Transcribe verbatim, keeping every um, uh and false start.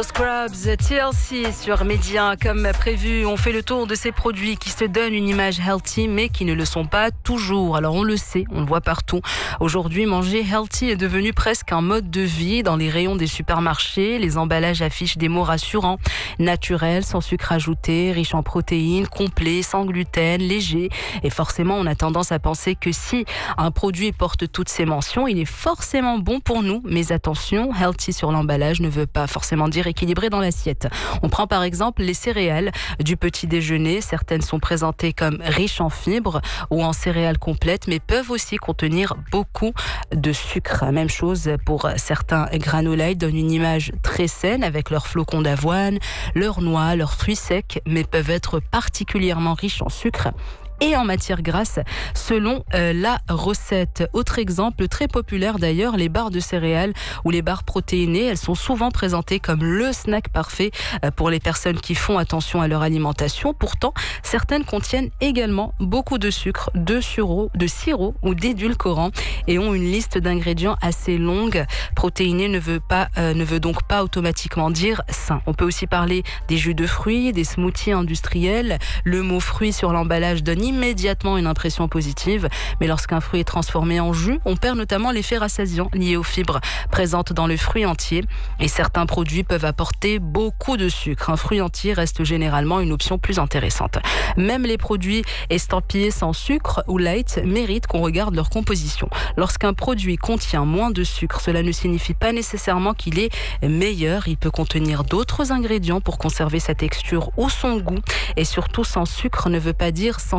Slow Scrubs, T L C sur Média. Comme prévu, on fait le tour de ces produits qui se donnent une image healthy mais qui ne le sont pas toujours. Alors on le sait, on le voit partout. Aujourd'hui, manger healthy est devenu presque un mode de vie. Dans les rayons des supermarchés, les emballages affichent des mots rassurants. Naturel, sans sucre ajouté, riche en protéines, complet, sans gluten, léger. Et forcément, on a tendance à penser que si un produit porte toutes ces mentions, il est forcément bon pour nous. Mais attention, healthy sur l'emballage ne veut pas forcément dire équilibré dans l'assiette. On prend par exemple les céréales du petit déjeuner. Certaines sont présentées comme riches en fibres ou en céréales complètes, mais peuvent aussi contenir beaucoup de sucre. Même chose pour certains granola, ils donnent une image très saine avec leurs flocons d'avoine, leurs noix, leurs fruits secs, mais peuvent être particulièrement riches en sucre et en matière grasse selon euh, la recette. Autre exemple très populaire d'ailleurs, les barres de céréales ou les barres protéinées, elles sont souvent présentées comme le snack parfait euh, pour les personnes qui font attention à leur alimentation. Pourtant, certaines contiennent également beaucoup de sucre, de sirop, de sirop ou d'édulcorants et ont une liste d'ingrédients assez longue. Protéiné ne veut pas, euh, ne veut donc pas automatiquement dire sain. On peut aussi parler des jus de fruits, des smoothies industriels. Le mot fruit sur l'emballage donne immédiatement une impression positive, mais lorsqu'un fruit est transformé en jus, on perd notamment l'effet rassasiant lié aux fibres présentes dans le fruit entier et certains produits peuvent apporter beaucoup de sucre. Un fruit entier reste généralement une option plus intéressante. Même les produits estampillés sans sucre ou light méritent qu'on regarde leur composition. Lorsqu'un produit contient moins de sucre, cela ne signifie pas nécessairement qu'il est meilleur. Il peut contenir d'autres ingrédients pour conserver sa texture ou son goût et surtout sans sucre ne veut pas dire sans